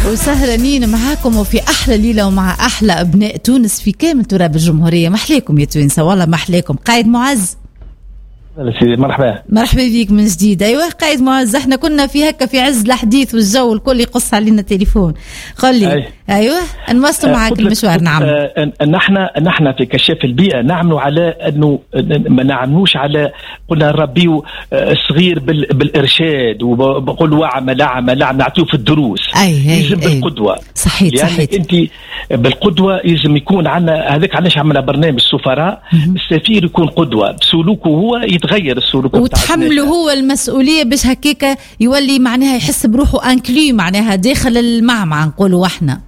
وسهرانين معاكم وفي أحلى ليلة ومع أحلى أبناء تونس في كامل تراب الجمهورية. محليكم يا توينسة، والله محليكم. قائد معز، مرحبا بيك من جديد. أيوة قائد معز، احنا كنا في هكا في عز الحديث والجو الكل يقص علينا التليفون. قل لي أيوة نواصل معاك المشوار. نعم نحن في كشاف البيئة نعملوا على أنه ما نعملوش على قلنا نربيه صغير بالإرشاد وبقول وعمل نعطيه في الدروس. يجب بالقدوة. صحيح يعني صحيح. أنت بالقدوة يجب يكون عنا هذاك. علاش عملنا برنامج سفراء السفير يكون قدوة بسلوكه، هو يتغير السلوك وتحمله هو المسؤولية باش هكيك يولي معناها يحس بروحه انكلي معناها داخل المعمعة نقولوا احنا.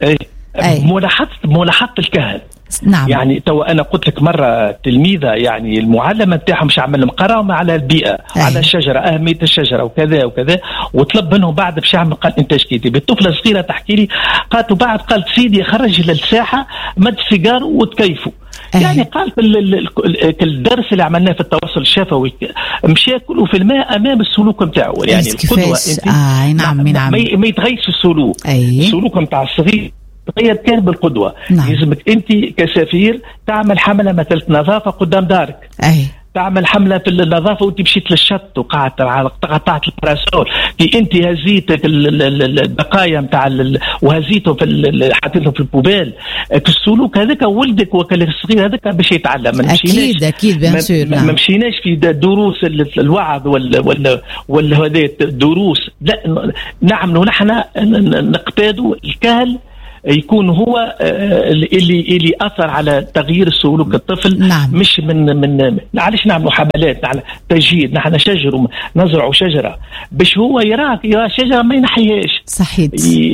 ملاحظة الكهل. نعم. يعني تو أنا قلت لك مرة تلميذة يعني المعلمة نتاعهم مش عمل مقارنة على البيئة على الشجرة، أهمية الشجرة وكذا وكذا، وطلب منهم بعد باش يعمل قال إنتاج كتابي. الطفلة صغيرة تحكي لي قالت بعد قالت سيدي خرج للساحة مد سيجار وتكيفوا. يعني قال في الدرس اللي عملناه في التواصل الشفوي مشى كله في الماء امام السلوك نتاعو. يعني القدوه نعم ما يتغيرش السلوك. السلوك نتاع الصغير تغير كان بالقدوه. لازمك انت كسفير تعمل حمله مثلا نظافه قدام دارك. تعمل حمله في النظافه وانت مشيت للشط وقعدت على قطعه الباراسول كي انت هزيت البقايا نتاع وهزيته في حطيته في البوبال. السلوك هذاك ولدك وكل الصغير هذاك باش يتعلم. اكيد بيان سور. ما مشيناش في دروس الوعظ ولا هذه الدروس، لا نعملوا نحن نقتادوا الكهل يكون هو اللي أثر على تغيير السلوك الطفل. نعم. مش من علاش نعملوا حملات على تجهيز. نحن نشجر نزرع شجرة باش هو يرى شجرة ما ينحيهاش. صحيح.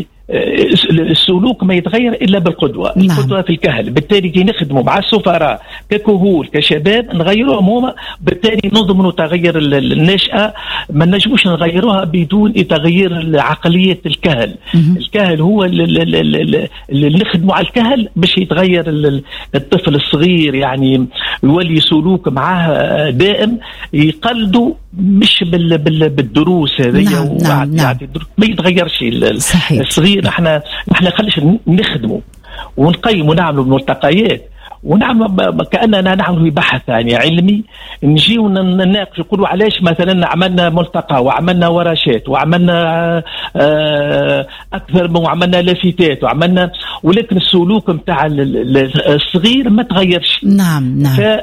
السلوك ما يتغير إلا بالقدوة. نعم. القدوة في الكهل. بالتالي كي نخدموا مع السفراء ككهول كشباب نغيروهم هما، بالتالي نضمنوا تغير النشأة. ما نجموش نغيروها بدون تغيير عقلية الكهل. الكهل هو اللي نخدموا على الكهل باش يتغير الطفل الصغير، يعني يولي سلوك معاه دائم يقلدوا مش بالدروس هذه. نعم. ما يتغيرش الصغير. نحن خليش نخدمه ونقيم ونعمل ملتقيات ونعمل كأننا نعمل بحث يعني علمي. نجي ونناقش نقولوا علاش مثلا عملنا ملتقى وعملنا ورشات وعملنا أكثر من وعملنا لافتات وعملنا، ولكن السلوك متاع الصغير ما تغيرش. نعم.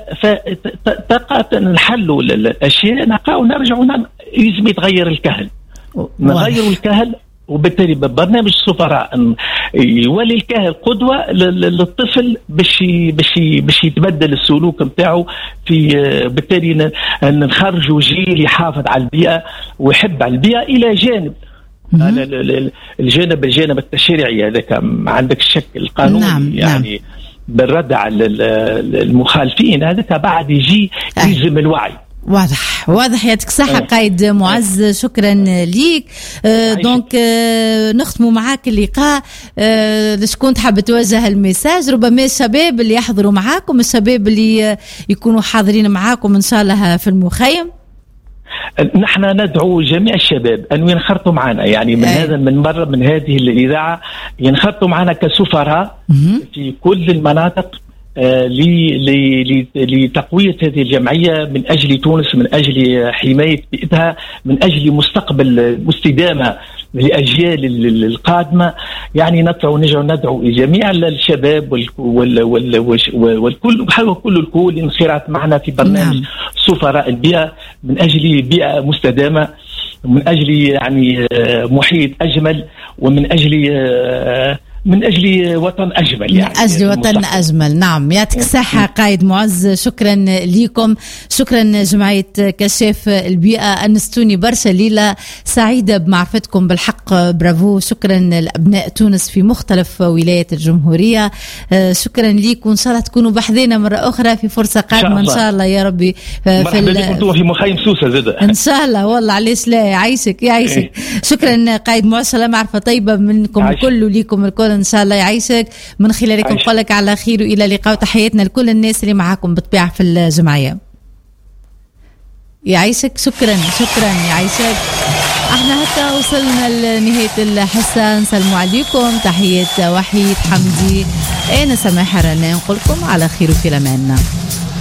نحلوا الأشياء نلقاو نرجعوا يلزم يتغير الكهل. نغيروا الكهل وبالتالي ببرنامج السفراء يولي الكاهل قدوة للطفل باش يتبدل السلوك نتاعو. في بالتالي نخرجوا جيل يحافظ على البيئة ويحب على البيئة إلى جانب الجانب التشريعي. هذاك عندك الشكل القانوني. نعم. يعني بالرد على المخالفين هذاك بعد يجي يلزم الوعي. واضح يعطيك صحة قائد معز. شكرا ليك. دونك نختموا معاك اللقاء. شكون تحب توجه الميساج؟ ربما الشباب اللي يحضروا معاكم، الشباب اللي يكونوا حاضرين معاكم إن شاء الله في المخيم. نحن ندعو جميع الشباب أن ينخرطوا معنا، يعني من هذه الإذاعة ينخرطوا معنا كسفراء في كل المناطق لتقوية هذه الجمعية من أجل تونس، من أجل حماية بيئتها، من أجل مستقبل مستدامة للأجيال القادمة. يعني ندعو جميع الشباب والكل بحاول كل الكل انخراط معنا في برنامج سفراء البيئة من أجل بيئة مستدامة، من أجل يعني محيط أجمل، ومن أجل وطن أجمل. يعني من أجل وطن أجمل. نعم يعطيك الصحة قائد معز. شكرا لكم، شكرا جمعية كشاف البيئة. أنستوني برشا، ليلة سعيدة بمعرفتكم بالحق. برافو. شكرا لأبناء تونس في مختلف ولايات الجمهورية. شكرا لكم، وإن شاء الله تكونوا بحذينا مرة أخرى في فرصة قادمة إن شاء الله يا ربي. في مخيم سوسة زاد إن شاء الله. والله علاش لا. يعيشك. شكرا قائد معز. معرفة طيبة منكم الكل وليكم الكل إن شاء الله. يعيشك. من خلالكم نقول لك على خير وإلى اللقاء. وتحياتنا لكل الناس اللي معاكم بالطبيعة في الجمعية. يعيشك. شكرا. يعيشك. احنا هكا وصلنا لنهاية الحصة. نسلموا عليكم، تحية وحيد حمدي، انا سماحة رنا، نقولكم على خير وفي امان.